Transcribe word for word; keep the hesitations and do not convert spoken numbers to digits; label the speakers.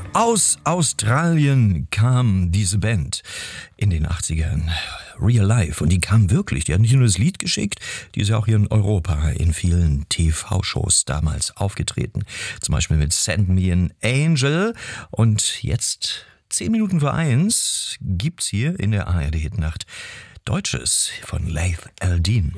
Speaker 1: Aus Australien kam diese Band in den achtzigern, Real Life. Und die kam wirklich, die hat nicht nur das Lied geschickt, die ist ja auch hier in Europa in vielen T V-Shows damals aufgetreten. Zum Beispiel mit Send Me an Angel. Und jetzt, zehn Minuten vor eins, gibt's hier in der A R D-Hitnacht Deutsches von Laith Al-Deen.